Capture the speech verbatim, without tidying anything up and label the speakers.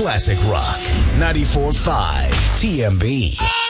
Speaker 1: Classic Rock ninety-four point five T M B.